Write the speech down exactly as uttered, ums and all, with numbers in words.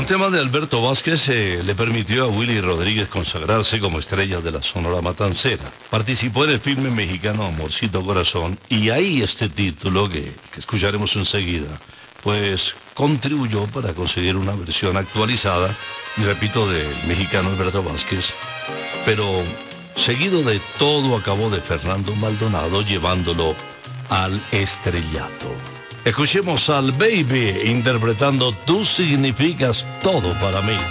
Un tema de Alberto Vázquez eh, le permitió a Willy Rodríguez consagrarse como estrella de la Sonora Matancera. Participó en el filme mexicano Amorcito Corazón y ahí este título que, que escucharemos enseguida, pues contribuyó para conseguir una versión actualizada, y repito, del mexicano Alberto Vázquez, pero seguido de todo acabó de Fernando Maldonado llevándolo al estrellato. Escuchemos al Baby interpretando Tú significas todo para mí.